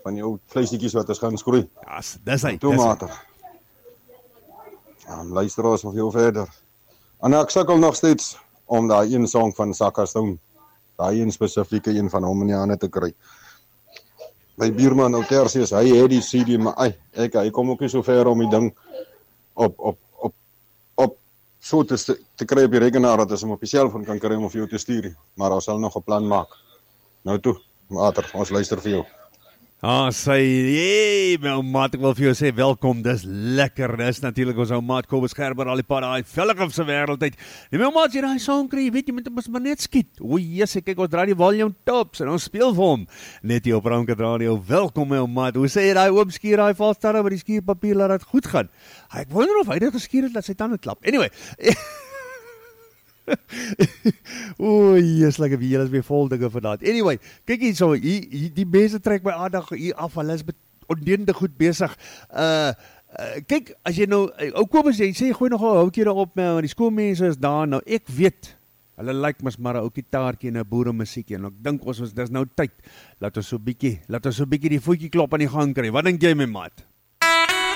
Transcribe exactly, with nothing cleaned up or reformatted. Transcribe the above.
van die ou vleisietjies wat ons gaan skroei. Ja, dis hy. Tomater. Ja, luister ons nog veel verder. En ek sukkel nog steeds om daai een song van Sakka Stone, daai een spesifieke een van hom in die hande te kry. My buurman ou Tersius, hy het die C D, maar ai, ek hy kom ook nie so ver om die ding op op op op so te te kry op die rekenaar dat ons hom op die selfoon kan kry om vir jou te stuur. Maar ons sal nog 'n plan maak. Nou toe, Mater, ons luister vir jou. Ah, sê, hey, my ou maat, ek wil vir jou sê, welkom, dis lekker, dis natuurlik ons ou maat Kobus Gerber, al die paar daai vellig op sy wêreld uit. Nee, my ou maat, as jy daai song kry, jy weet, jy moet hom maar net skiet. O, Jesus, kyk, ons draai die volume tops, en ons speel vir hom, net hier op Ranket Radio. Welkom, my ou maat, hoe sê jy daai oop skuur, daai valstarre met die skuurpapier, laat dit goed gaan. Ek wonder of hy dit geskuur het, dat sy tande klap. Anyway, o, yes, like wie is weer vol dinge vir dat. Anyway, kyk hier so, hier, hier die mense trek my aandag hier af, hulle is ondeende goed besig. Uh, uh kyk, as jy nou, ou Kobus, jy sê gooi nogal 'n houtjie daarop, maar die skoolmense is daar nou. Ek weet, hulle like mos maar 'n ou gitaartjie en 'n boeremusiekie en ek dink ons dis nou tyd. Laat ons so bietjie, laat ons so bietjie die voetjie klop aan die gang kry. Wat dink jy, my maat?